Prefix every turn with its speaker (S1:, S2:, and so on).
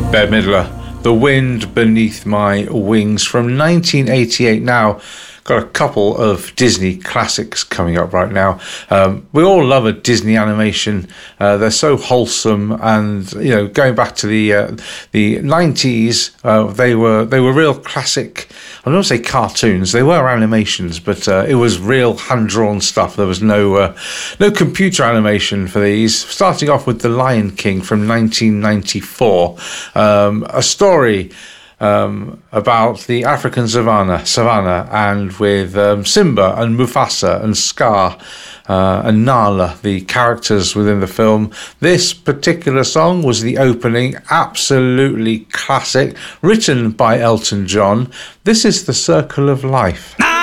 S1: Bette Midler, The Wind Beneath My Wings from 1988. Now, got a couple of Disney classics coming up right now. We all love a Disney animation. They're so wholesome, and going back to the 90s, they were real classic. I don't say cartoons; they were animations, but it was real hand-drawn stuff. There was no computer animation for these. Starting off with The Lion King from 1994, a story about the African savannah, and with Simba and Mufasa and Scar and Nala, the characters within the film. This particular song was the opening, absolutely classic, written by Elton John. This is The Circle of Life.